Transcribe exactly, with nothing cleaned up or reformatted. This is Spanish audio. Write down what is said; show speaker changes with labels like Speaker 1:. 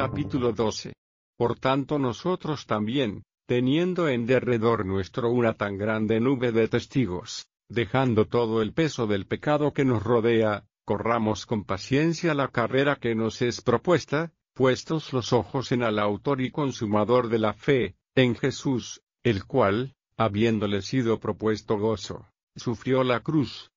Speaker 1: Capítulo doce. Por tanto nosotros también, teniendo en derredor nuestro una tan grande nube de testigos, dejando todo el peso del pecado que nos rodea, corramos con paciencia la carrera que nos es propuesta, puestos los ojos en el autor y consumador de la fe, en Jesús, el cual, habiéndole sido propuesto gozo, sufrió la cruz,